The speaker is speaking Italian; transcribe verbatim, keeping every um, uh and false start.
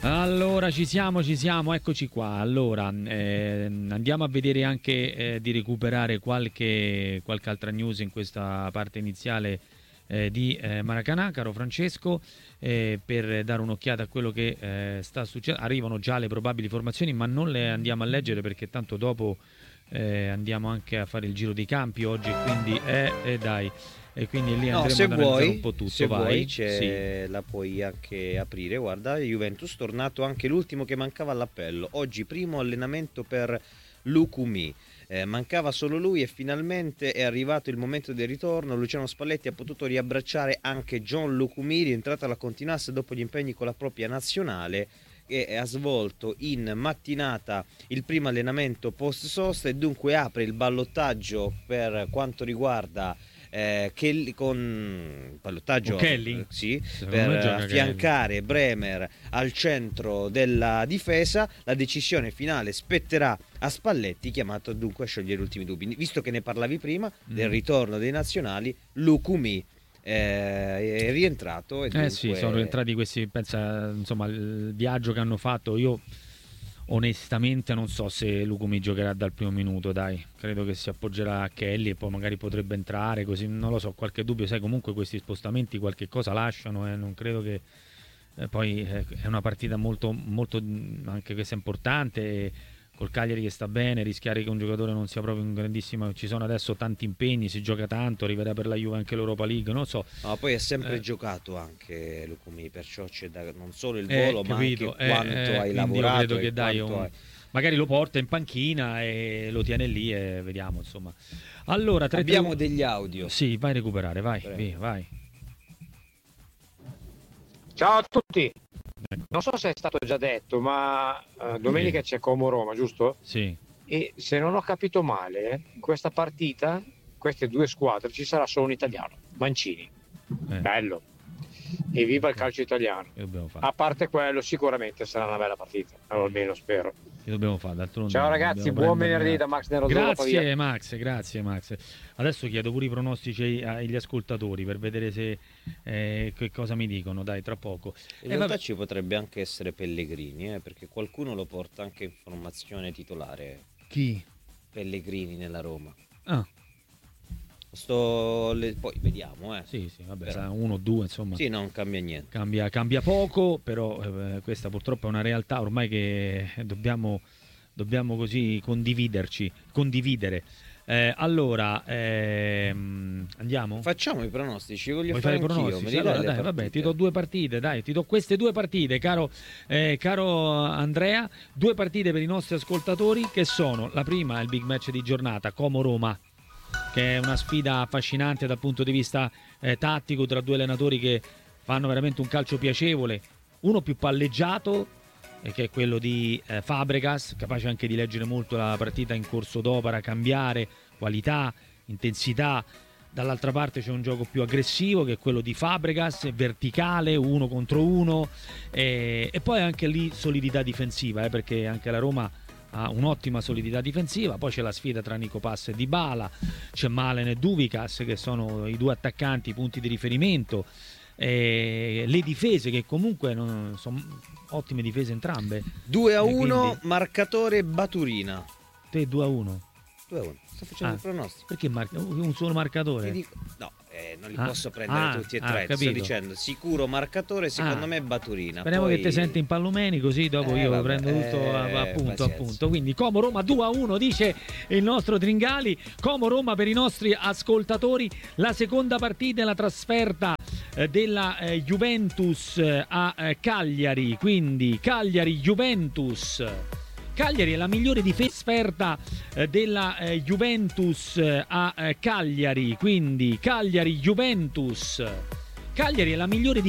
Allora ci siamo, ci siamo, eccoci qua. Allora eh, andiamo a vedere anche eh, di recuperare qualche, qualche altra news in questa parte iniziale eh, di eh, Maracanã, caro Francesco, eh, per dare un'occhiata a quello che eh, sta succedendo. Arrivano già le probabili formazioni, ma non le andiamo a leggere perché tanto dopo eh, andiamo anche a fare il giro dei campi oggi, quindi eh, eh, dai. E quindi lì No, andremo se ad analizzare vuoi, un po' tutto. se Vai. vuoi c'è, Sì. la puoi anche aprire. Guarda, Juventus tornato anche l'ultimo che mancava all'appello. Oggi primo allenamento per Lukumi. Eh, mancava solo lui e finalmente è arrivato il momento del ritorno. Luciano Spalletti ha potuto riabbracciare anche John Lukumi, rientrato alla Continuas dopo gli impegni con la propria nazionale, e ha svolto in mattinata il primo allenamento post sosta e dunque apre il ballottaggio per quanto riguarda eh, Kelly, con ballottaggio Kelly? eh, sì, Secondo per me gioca affiancare Kelly. Bremer al centro della difesa. La decisione finale spetterà a Spalletti, chiamato dunque a sciogliere gli ultimi dubbi. Visto che ne parlavi prima Mm. del ritorno dei nazionali, Lukumi eh, è rientrato e dunque... Eh sì, sono rientrati questi, pensa, insomma, il viaggio che hanno fatto. Io onestamente non so se Lukumi giocherà dal primo minuto, dai. Credo che si appoggerà a Kelly e poi magari potrebbe entrare, così non lo so, qualche dubbio, sai, comunque questi spostamenti qualche cosa lasciano, eh, non credo che eh, poi eh, è una partita molto molto anche questa importante, e col Cagliari che sta bene, rischiare che un giocatore non sia proprio un grandissimo, ci sono adesso tanti impegni, si gioca tanto, arriverà per la Juve anche l'Europa League, non so. No, poi è sempre Eh. giocato anche Lukumi, perciò c'è da, non solo il Eh, volo, capito, ma anche eh, quanto eh, hai quindi io lavorato credo e che dai, quanto un- hai... magari lo porta in panchina e lo tiene lì e vediamo, insomma. Allora, tre, Abbiamo tre- degli audio. Sì, vai a recuperare, vai, Prego. via, vai. Ciao a tutti, Ecco. non so se è stato già detto, ma eh, domenica c'è Como Roma, giusto? Sì. E se non ho capito male, in questa partita, queste due squadre, ci sarà solo un italiano, Mancini. Eh. Bello. E viva il calcio italiano. Che dobbiamo fare? A parte quello, sicuramente sarà una bella partita, o almeno spero. Che dobbiamo fare? D'altronde Ciao dobbiamo ragazzi, buon prenderne venerdì atto. da Max Nero Zero Grazie Pavia. Max, grazie Max. Adesso chiedo pure i pronostici ai- agli ascoltatori per vedere se eh, che cosa mi dicono, dai, tra poco. In Eh, realtà vabbè. ci potrebbe anche essere Pellegrini, eh, perché qualcuno lo porta anche in formazione titolare. Chi? Pellegrini nella Roma. Ah, Sto le- poi vediamo, eh. sì, sì, vabbè, Però- sarà uno o due, insomma. Sì, non cambia niente. Cambia, cambia poco, però eh, questa purtroppo è una realtà ormai che dobbiamo, dobbiamo così condividerci, condividere. Eh, allora, ehm, andiamo? Facciamo i pronostici, voglio Vuoi fare fare i anch'io. pronostici? Me li dai Allora, le dai, vabbè, partite? ti do due partite, dai, ti do queste due partite, caro, eh, caro Andrea, due partite per i nostri ascoltatori che sono, la prima è il big match di giornata, Como-Roma, che è una sfida affascinante dal punto di vista eh, tattico tra due allenatori che fanno veramente un calcio piacevole, uno più palleggiato, eh, che è quello di eh, Fabregas, capace anche di leggere molto la partita in corso d'opera, cambiare qualità, intensità. Dall'altra parte c'è un gioco più aggressivo che è quello di Fabregas, verticale, uno contro uno, e, e poi anche lì solidità difensiva, eh, perché anche la Roma ha un'ottima solidità difensiva. Poi c'è la sfida tra Nico Pass e Dybala, c'è Malen e Duvikas che sono i due attaccanti, i punti di riferimento, e le difese che comunque non, sono ottime difese entrambe. due a E uno, quindi- marcatore Baturina. Te due a uno. due a uno. Sto facendo Ah. il pronostico. Perché marca- un solo marcatore? Ti dico- No, eh, non li Ah. posso prendere Ah, tutti e ah, tre. Ti sto capito. dicendo, sicuro marcatore, secondo Ah. me Baturina. Speriamo Poi... che ti senti in Pallomeni, così dopo Eh, io vabbè, prendo tutto eh, a- appunto, pazienza. appunto. Quindi Como Roma due a uno, dice il nostro Tringali. Como Roma per i nostri ascoltatori. La seconda partita è la trasferta eh, della eh, Juventus eh, a eh, Cagliari. Quindi Cagliari Juventus. Cagliari è la migliore difesa eh, della eh, Juventus eh, a eh, Cagliari. Quindi Cagliari Juventus. Cagliari è la migliore